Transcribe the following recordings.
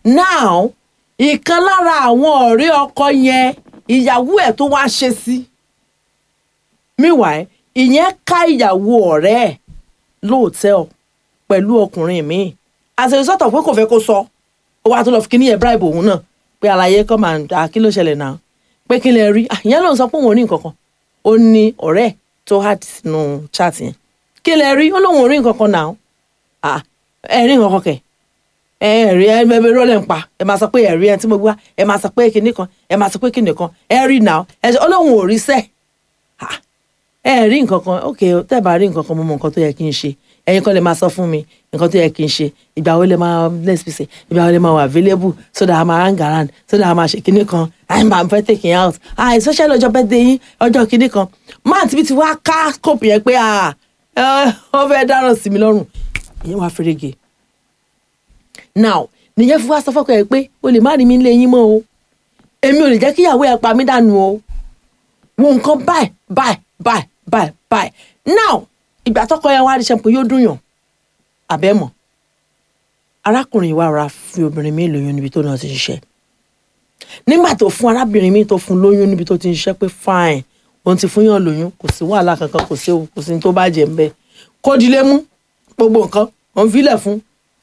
now ìkan lára àwọn ọ̀rẹ́ ọkọ yẹn ìyàwó ẹ̀ tó wá ṣe sí meanwhile ìyẹn ká ìyàwó ọ̀rẹ́ ẹ̀ lóòtẹ́ọ̀ pẹ̀lú ọkùnrin míì as a result of pé kò fẹ́ kó sọ ó wá tó lọ fi kíní yẹn bribe òun náà pé àlàyé kọ́ máa ń da kí ló ṣẹlẹ̀ náà pé kí lè rí ìyẹn ló ń sọ pé òun ò rí nǹkan kan ó ní ọ̀rẹ́ ẹ̀ tó hard sínú chat yẹn kí lè rí ó lóun ò rí nǹkan kan náà ẹ rí nǹkan kan kẹ̀ ẹ rí ẹ bẹ rọlẹ̀ ń pa ẹ máa sọ pé ẹ rí ẹ tí mo gbá ẹ máa sọ pé kíní kan ẹ máa sọ pé kíní kan ẹ rí náà ẹ ó lóun ò rí sẹ́ẹ̀ ẹ rí nǹkan kan ok tẹ́ bá rí nǹkan kan mo mọ nǹkan tó yẹ kí n ṣe ẹ̀yin kan lè máa sọ fún mi nǹkan tó yẹ kí n ṣe ìgbà wo lè máa let's say ìgbà wo lè máa wà available so that a máa hang around so that a máa ṣe kinní kan I'm fẹ́ taking out especially ọjọ́ birthday yín ọjọ́ kinní kan máa ti bí ti wá ká scope yẹn pé wọ́n fẹ́ dáràn sí mi lọ́rùn ìyẹn wá fẹ́rẹ́gẹ now nìyẹn fi wá sọ fọ́kọ ẹ̀ pé o lè má rí mi nílé yín mọ́ o èmi ò lè jẹ́ kí ìyàwó ẹ̀ pa mí dànù o wo nǹkan báyìí now ìgbà tọkọ yẹn wá rí ṣe pé yóò dùn yàn àbẹ́mọ̀ arákùnrin wa ra fi obìnrin mi lóyún níbi tó náà ti ṣiṣẹ́ nígbà tó fún arábìnrin mi tó fún lóyún níbi tó ti ṣiṣẹ́ pé fine òun ti fún yàn lóyún kò sí wàhálà kankan kò sí tó bá jẹ ńbẹ kó dilé mú gbogbo nǹkan òun filẹ̀ fún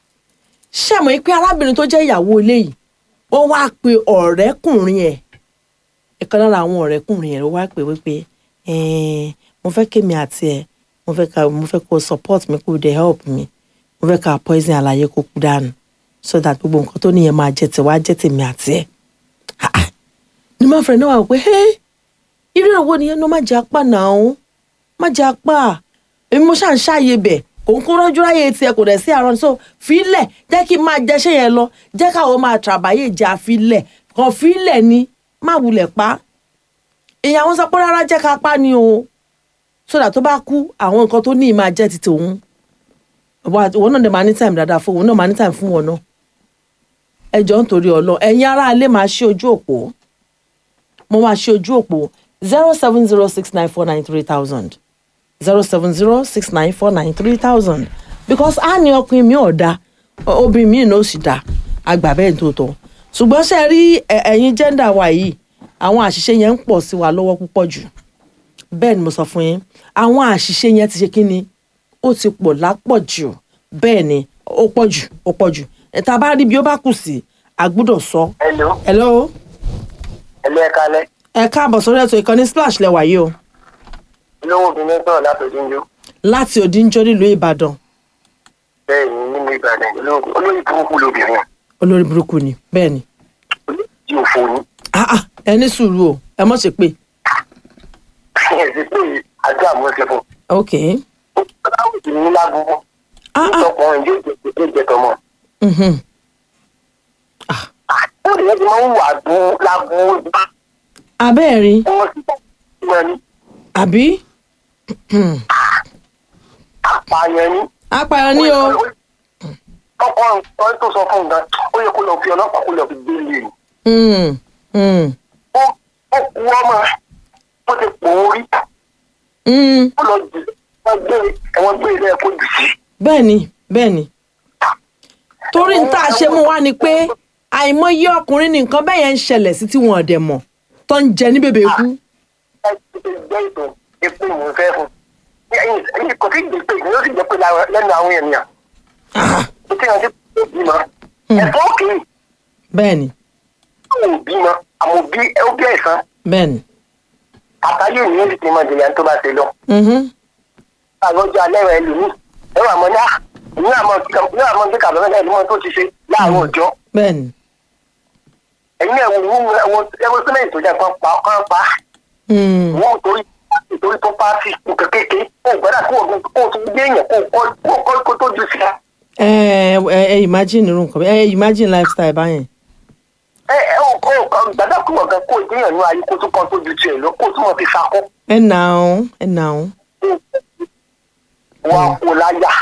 ṣàmọ̀ pé arábìnrin tó jẹ́ ìyàwó ilé yìí ó wá pe ọ̀rẹ́kùnrin ẹ̀ ìkan lára àwọn ọ̀rẹ́kùnrin ẹ̀ ló wá pè wípé mo fẹ́ kémi àti ẹ̀ mo fẹ́ kó support mi kó dey help mi mo fẹ́ ká poison àlàyé kó kú dànù so that gbogbo nǹkan tó níyẹn máa jẹ tiwa jẹ tèmi àti ẹ̀ ni my friend náà wà pé irú ìrànwọ́ nìyẹn ló má jẹ apá náà má jẹ apá èmi mo ṣàn ṣàyè bẹ̀ kò ń kó rọ́jú ráyè tiẹ̀ kò dẹ̀ sí àrùn so fílẹ̀ jẹ́ kí n máa jẹ́ṣẹ́ yẹn lọ jẹ́ káwọn máa tàbáyé jẹ́ àfilẹ̀ kàn fílẹ̀ ni má wulẹ̀ pa ìyàwó sọ pé rárá jẹ́ ká pa ni o sódà tó bá kú àwọn nǹkan tó ní ì máa jẹ́ ti tòun òun náà dẹ̀ máa ní time dáadáa fún òun náà máa ní time fún wọn náà ẹ jọ̀ọ́ nítorí ọlọ́ ẹ̀yin ará ilé máa ṣí ojú òpó mo máa ṣí ojú òpó 07069493000 07069493000 because a ní ọkùnrin mi ọ̀dà obìnrin mi náà sì dá àgbà bẹ́ẹ̀ tó tọ́ ṣùgbọ́n ṣe rí ẹ̀yin gender wa yìí àwọn àṣìṣe yẹn ń pọ̀ sí wa lọ́wọ́ púpọ̀ jù bẹ́ẹ̀ ni mo sọ fún yín àwọn àṣìṣe yẹn ti ṣe kí ni ó ti pọ̀ lápọ̀jù bẹ́ẹ̀ ni ó pọ̀ jù tá a bá rí bí ó bá kù sí a gbọ́dọ̀ sọ. hello ẹ kálẹ́. ẹ káàbọ̀ sórí ètò ìkànnì splash lẹ́wà yìí o. olówó obìnrin sọ̀rọ̀ láti Òdìnjọ́. láti Òdìnjọ́ nílùú Ìbàdàn. bẹ́ẹ̀ ni nínú Ìbàdàn olórí burúkú lóbìnrin. olórí burúkú ni bẹ́ẹ̀ ni. tí o fò ní. ẹ ní sùúrù o ẹ mọ̀ ṣe pé. ẹ ti pé àjọ àmúṣe fún. ok. báwo sì ní lágbó. ìtọkùnrin yóò jẹ tọmọ. ó lè ti máa ń wà dún lágbó. abẹ́ẹ̀rí. wọ́n ti bá wọn ní. àbí. apààyàn ni o. ọkùnrin tó sọ fún un gan ó yẹ kó lọ fi ọlọ́pàá kó lọ fi gbé ilé ni. ó kú ọmọ ó ti pò ó rí. ó lọ jù ẹ̀wọ̀n gbé ilé ẹ̀kọ́ jù sí. bẹ́ẹ̀ni torí n tá a ṣe mú wá ni pé àìmọye ọkùnrin ní nǹkan bẹ́ẹ̀ yẹn ń ṣẹlẹ̀ sí tí wọn ò dẹ̀ mọ̀ tó ń jẹ ní bèbè ikú. ẹ ti jẹ́ ètò epo ìmọ̀ fẹ́ fún ẹ̀yìn kò tí ì gbé pé ìgbìyànjú sì jẹ́ pé lẹ́nu àwọn ènìyàn. ó ti hàn sí pé bímọ ẹ̀fọ́ òkè. bẹ́ẹ̀ni. ó bímọ àmọ́ ó bí ẹ̀sán. bẹ́ẹ̀ni. àtàyè ènìyàn sì ti mọ ìdílé tó bá ṣe lọ. àwọn ọjọ́ alẹ́ rẹ̀ lù mí ẹ̀rọ àmọ́ ní àmọ́ ní kàbọ̀ mẹ́ta ìlú mọ́ tó ti ṣe láàárọ̀ ọjọ́. bẹ́ẹ̀ni. ẹ̀yin ẹ̀wọ̀n sílẹ̀ tó jẹ́ kan pa. wọ́n torí tó pàṣẹ nǹkan kékeré kó gbọ́dọ̀ kó tún gbé èèyàn kó tó ju sí i. Imagine irú nǹkan imagine lifestyle báyẹn. gbàdá kúrò gan kó ìdíyàn ní ayé kó tún kan tó ju tiẹ̀ lọ kó tún mọ̀ fi sakó. ẹ nà ó. wọ́n kò láyà.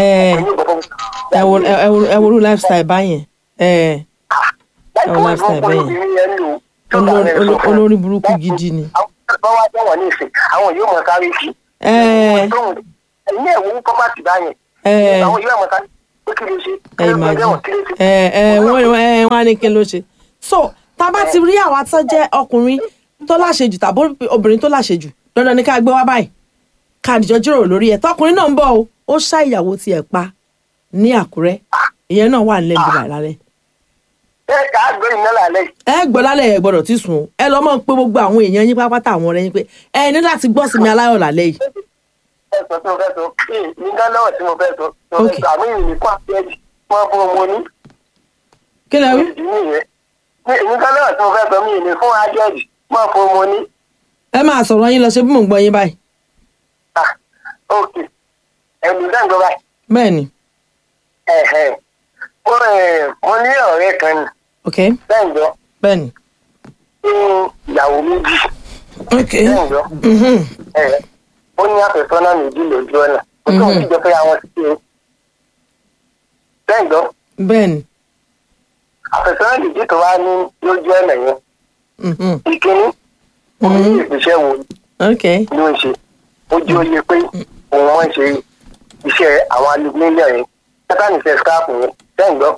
ẹ wo lifestyle báyẹn. ẹ wo lifestyle báyẹn. olórí burúkú gidi ni. àwọn wá jẹ́ wọ́n ní ìsìn àwọn yóò mọ̀ sáré sí. ẹ̀yin ẹ̀wọ̀n pọ́pátì báyẹn. àwọn yóò mọ̀ sáré ó kí ló ṣe. ẹ imagine wọ́n á ní kí ló ṣe. So tá a bá ti rí àwa tó jẹ́ ọkùnrin tó láṣejù tàbí obìnrin tó láṣejù dandan ni ká gbé wá báyìí ká dìjọ jíròrò lórí ẹ̀ tọkùnrin náà ń bọ̀ o ó ṣá ìyàwó tiẹ̀ pa ní Àkúrẹ́ ìyẹn náà wà nílẹ̀ nígbà lálẹ́. ẹ ká gbé iná lálẹ́. ẹ gbọ́ lálẹ́ ẹ gbọ́dọ̀ tí sùn o ẹ lọ́ mọ̀ pé gbogbo àwọn èèyàn yín pápátá àwọn ọ̀rẹ́ yín pé ẹ ní láti gbọ́ sí mi aláyọ̀ lálẹ́ yìí. ẹ sọ tí mo fẹ́ sọ ní gánlọ́wọ̀ tí mo fẹ́ sọ àmì ìrìn kó àpẹẹrẹ wọn fún ọmọ ní. kí lẹ wí. ní gánlọ́wọ̀ tí mo fẹ́ sọ mí ìrìn fún ajẹ́rì wọn fún ọmọ ní. ẹ máa sọ̀rọ̀ yín lọ ṣe bí mò ń gbọ́ yín báyìí. ok ẹ̀mí dáńgọ́ báyìí. bẹ́ẹ̀ni. mo ní ọ̀rẹ́ kan ni. ok. dáńgọ́. bẹ́ẹ̀ni. ní ìyàwó méjì. ok. dáńgọ́. ó ní àfẹ́sọ́nà méjì lójú ọ̀nà. ó tó ń jọ pé àwọn ti ṣe. dáńgọ́. bẹ́ẹ̀ni. àfẹ́sọ́nà méjì tó wá ní lójú ọ̀nà yẹn. ìkíní. ó ní ìpèsè wo ló ń ṣe. ojú ó yẹ pé òun wọ́n ṣe iṣẹ́ àwọn alumílíọ̀ yẹn sátánì ṣe skáàpù yẹn sẹ́yìn gbọ́.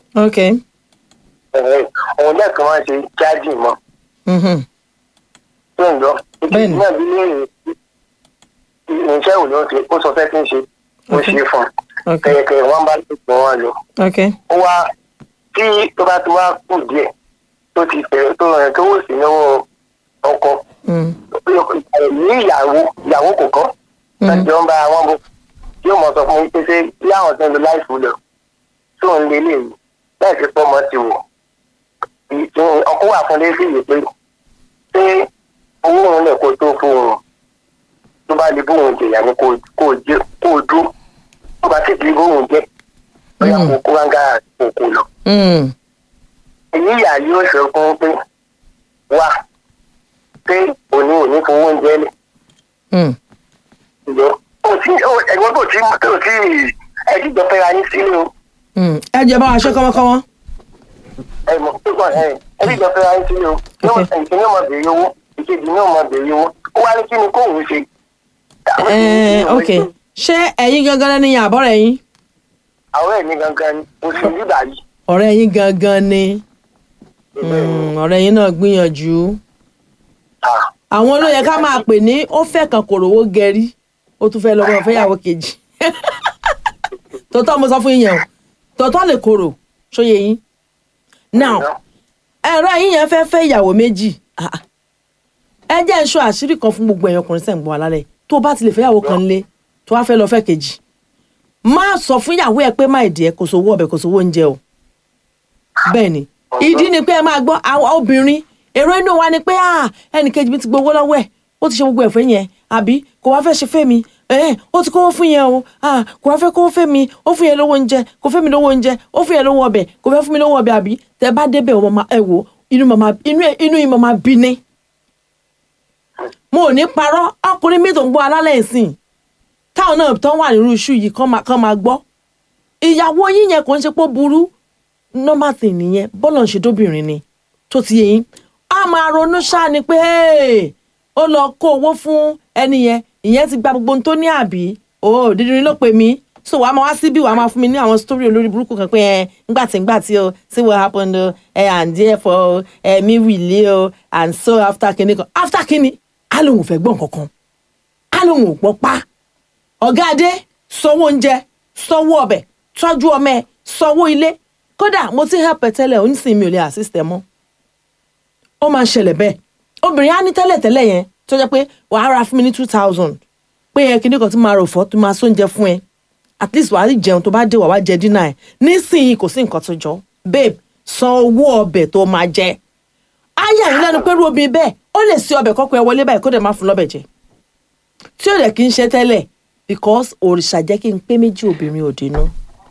òun lẹ́ẹ̀kan wọ́n ṣe jáàjì mọ́. sẹ́yìn gbọ́. ìkíni náà bí léèrè iṣẹ́ òun ló ń ṣe ó sọ fẹ́ kí n ṣe ó ṣe fún un. kẹ̀kẹ́ wọ́n bá lè pọ̀ wọn lọ. ó wá tí tó bá ti wá kù díẹ̀ tó ti fẹ́ tó wò sí lọ́wọ́ ọkọ. ní ìyàwó kò kọ́. ẹjọ́ ń bá wọn bó yóò mọ̀ sọ fún mi pé ṣé bí àwọn tó ń lo láìfù lọ tó ń lé lè yìí láì fi pọ́ mọ́ ti wò ọkọ wà fún lẹ́sìn yìí pé ṣé owó òun lẹ̀ kó tó fún un tó bá lè bóun jẹ̀yà ni kó o dúró tó bá sì lè bóun jẹ́ bóyá kó kó ráńgá òkú lọ. èyí ìyá yóò sọ fún pé wà pé òní fowó oúnjẹ lẹ̀. ẹ̀gbọ́n tó tí ẹ̀jíjọ fẹ́ra yín sílé o. ẹ jẹ́ bá wa ṣe kọ́mọ́kọ́mọ́. ẹ̀jíjọ fẹ́ra yín sílé o. ìkíní ọmọ bèrè owó ìkejì ní ọmọ bèrè owó ó wá ní kí ni kóun ṣe. ok ṣé ẹ̀yin gangan ni àbọ̀rẹ̀ yín. ọ̀rẹ́ mi gangan ni mo sì ní báyìí. ọ̀rẹ́ yín gangan ni ọ̀rẹ́ yín náà gbìyànjú. àwọn ló yẹ ká máa pè ní ó fẹ́ kan kòròwó gẹrí ó tún fẹ́ lọ́wọ́ fẹ́yàwó kejì tòótọ́ mo sọ fún yín yẹn o tòótọ́ lè korò ṣóye yín now ẹ̀rọ yín yẹn fẹ́ ìyàwó méjì ẹ jẹ́ ń sọ àṣírí kan fún gbogbo ẹ̀yàn ọkùnrin sẹ́ǹgbọ́n alálẹ̀ tó bá ti lè fẹ́yàwó kan lé tó wá fẹ́ lọ fẹ́ kejì má sọ fún ìyàwó ẹ pé má ìdí ẹ kò sówó ọbẹ̀ kò sówó oúnjẹ o bẹ́ẹ̀ ni ìdí ni pé ẹ máa gbọ́ àwọn obìnrin èrò inú wa ni pé ẹnì kejì mi ti gbowó lọ́wọ́ ẹ̀ ó ti ṣe gbogbo ẹ̀fẹ́ yẹn àbí kò wá fẹ́ ṣe fẹ́ mi ó ti kówó fún yẹn o kò wá fẹ́ kówó fẹ́ mi ó fún yẹn lówó oúnjẹ kò fẹ́ mi lówó oúnjẹ ó fún yẹn lówó ọbẹ̀ kò fẹ́ fún mi lówó ọbẹ̀ àbí tẹ bá débẹ̀ ẹ wò inú yìí máa bí ní. mo ò ní parọ́ ọkùnrin mi tó ń gbọ́ alálẹ̀ ìsìn táwọn náà tán wà nírú iṣu yìí kán máa gbọ́ ìyàwó yín yẹn kò ń ṣe pé ó burú normal thing nìyẹn bọ́ọ̀lù ṣèdóbìnrin ni tó ti yẹ yín a máa ronú ṣáà ni pé ó lọ kó owó fún ẹni yẹn ìyẹn ti gba gbogbo ohun tó ní àbí dídín ló pè mí so wàá máa wá síbí wàá máa fún mi ní àwọn story olórí burúkú kan pé ngbà tí o see what happened o and therefore me really o and so after kini á lóun ò fẹ́ gbọ́n kankan á lóun ò gbọ́ pa ọ̀gá adé sanwó oúnjẹ sanwó ọbẹ̀ tọ́jú ọmọ ẹ̀ sanwó ilé kódà mo ti help ẹ tẹ́lẹ̀ onísìnyí mi ò lè assist ẹ mọ́ ó máa ń ṣẹlẹ̀ bẹ́ẹ̀ obìnrin á ní tẹ́lẹ̀ yẹn tó jẹ́ pé wàá ra fún mi ní 2000 pé ẹ kíní kan tí máa rò fọ́ tó máa sóúnjẹ fún ẹ at least wàá rí jẹun tó bá dé wàá jẹ dínà ẹ nísìnyí kò sí nǹkan tó jọ babe san owó ọbẹ̀ tó máa jẹ ayé àyìn lẹ́nu pé irú obìnrin bẹ́ẹ̀ ó lè sí ọbẹ̀ kọ́kọ́ ẹ wọlé báyìí kó dẹ̀ má fún lọ́bẹ̀ jẹ tí ò dẹ̀ kí n ṣe tẹ́lẹ̀ because òrìṣà jẹ́ kí n pé méjì obìnrin òde nú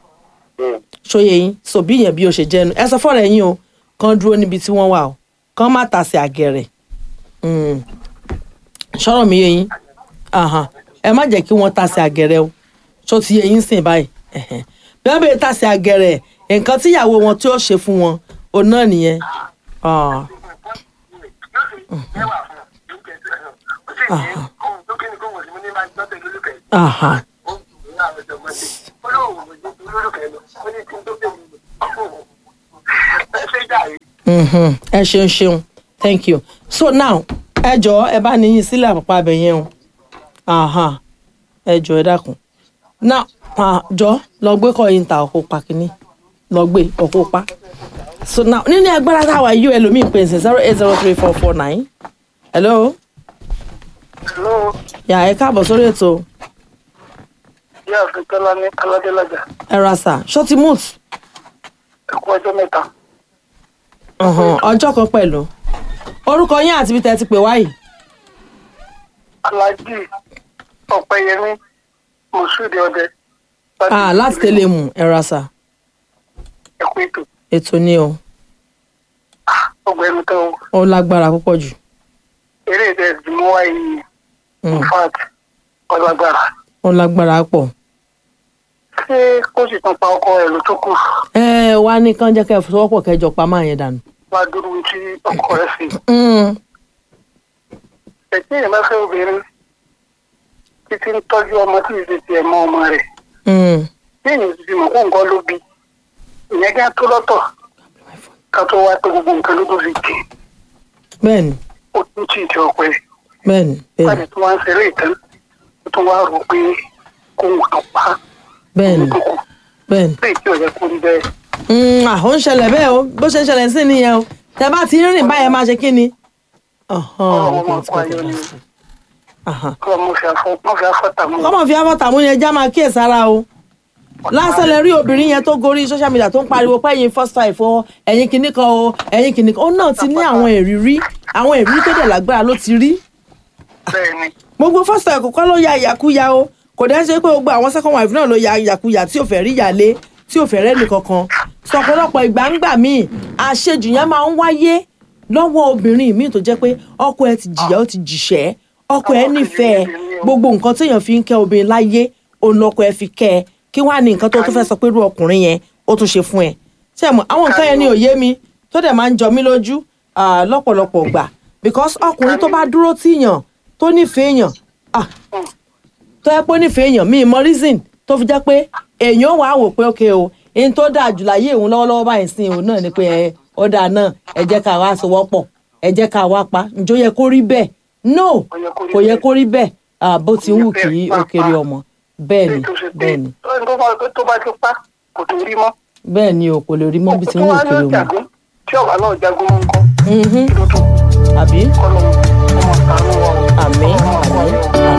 ṣóye yín so bí yẹn bí o ṣe jẹnu ẹ sọ fọ́ọ̀rọ̀ ẹ̀yìn o kàn dúró níbi tí wọ́n wà o kàn má tàsé àgẹ̀rẹ̀ ṣọ́rọ̀ mi yé yín ẹ má jẹ́ kí wọ́n tàsé àgẹ̀rẹ̀ o ṣó ti yé yín sìn báyìí bí wọ́n bèèrè tàsé àgẹ̀rẹ̀ nǹkan tíyàwó wọn tí ó ṣe fún wọn òun náà nìyẹn. ẹ ṣeun thank you. So now ẹ jọ̀ọ́ ẹ bá níyìn sílẹ̀ àpapọ̀ abẹ yẹn o ẹ jọ̀ọ́ ẹ dákun now jọ̀ọ́ lọ gbé kọ́ yín ta ọkọ̀ pa kínní lọ gbé ọkọ̀ pa. So now nínú agbára táwa yóò ẹlòmíì pè sí 0803449. Hello. Hello. Yà ẹ káàbọ̀ sórí ètò. Ìyá àfikẹ́lá ní Aládélájà. Ẹ ra sà ṣọ́tí moot. Ẹ kú ọjọ́ mẹ́ta. Ọjọ́ kan pẹ̀lú. Orúkọ yín àti ibi tẹ́ ti pè wá yìí. Aláàjì Ọ̀pẹ́yẹmí Mọ̀ṣúdì Ọdẹ. Láti tẹ́lẹ̀ mú ẹ ra sà. Ẹ kú ètò. Ètò ni o. Ọgbẹ́ni tó. Ó lágbára púpọ̀ jù. Eré ìdẹ́ ìdìmọ́ wáyé in fact ọlágbára. Ó lágbára pọ̀. Ṣé kó sì tún pa ọkọ ẹ̀ ló tó kù? Wá ní kán jẹ́ kẹ́ ẹ fọwọ́pọ̀ kẹjọ pa máa yẹn dànù. Wá dúró tí ọkọ rẹ̀ fi. Ẹ̀tí ìyẹn bá fẹ́ obìnrin títí ń tọ́jú ọmọ tí ìṣe ti ẹ̀ mọ́ ọmọ rẹ̀. Bí èèyàn ti mọ̀ kó nǹkan ló bí. Ìyẹn gán tó lọ́tọ̀ ká tó wá pé gbogbo nǹkan ló tó fi kì. Bẹ́ẹ̀ni. Ó tún tí ì ti ọ̀pẹ. Bẹ́ẹ̀ni. Báyìí tó wá ń ṣeré ìtàn ó tún wá rò pé kó ń kàn pa. Bẹ́ẹ̀ni. Bẹ́ẹ̀ni. Bẹ́ẹ̀ tí ọ̀yẹ́ kú ní bẹ́ẹ̀. Ó ń ṣẹlẹ̀ bẹ́ẹ̀ o bó ṣe ń ṣẹlẹ̀ sí nìyẹn o tẹ bá ti rìn báyẹn máa ṣe kí ni. Kọ́mọ̀ fi afọ́tàmú yẹn já máa kíyèsára o. Lásán lè rí obìnrin yẹn tó gorí social media tó ń pariwo pé ẹ̀yin first wife o ẹ̀yin kìíní kan o ẹ̀yin kìíní kan ó náà ti ní àwọn ìrírí tó dẹ̀ lágbára ló ti rí. Gbogbo first wife kọ́kọ́ ló ya ìyàkúya o kò dẹ́ ṣe pé gbogbo àwọn second wife náà ló ya ìyàkúya tí ò fẹ́ rí ìyàlé tí ò fẹ́ rẹ́ nìkankan. Sọ̀pọ̀lọpọ̀ ìgbàǹgbà míì àṣejù yẹn máa ń wáyé lọ́wọ́ obìnrin míì tó jẹ́ pé ọkọ ẹ ti jìyà ó ti jìṣẹ́ ọkọ ẹ nífẹ̀ẹ́ gbogbo nǹkan téèyàn fi ń kẹ́ obìnrin láyé òun lọkọ ẹ fi kẹ́ ẹ kí wàá ní nǹkan tó tún fẹ́ sọ pé irú ọkùnrin yẹn ó tún ṣe fún ẹ. ṣé mo àwọn nǹkan yẹn ní òye mi tó dẹ̀ máa ń jọ mí lójú lọ́pọ̀lọpọ̀ gbà because ọkùnrin tó bá dúró tíyàn tó nífẹ̀ẹ́ èèyàn tó yẹ pé ó nífẹ̀ẹ́ èèyàn míì mọ reason tó fi jẹ́ pé èèyàn wàá wò pé okay o èyí tó dáa jù láyé òun lọ́wọ́lọ́wọ́ báyìí sí òun náà ni pé ó dáa náà ẹ jẹ́ ká wá sowọ́pọ̀ ẹ jẹ́ ká wá pa ǹjọ́ yẹ kó rí bẹ́ẹ̀ no kò yẹ kó rí bẹ́ẹ̀ bó ti wù kí ó kéré ọmọ bẹ́ẹ̀ni. Tó bá ti pa kò tó rí mọ́. Bẹ́ẹ̀ni o kò lè rí mọ́ bí ti wù kéré ọmọ. Tí ọ̀gá náà jagun mọ́ nǹkan. Àbí. Ọlọ́run ọmọ ìtàn ló wà. Àmín.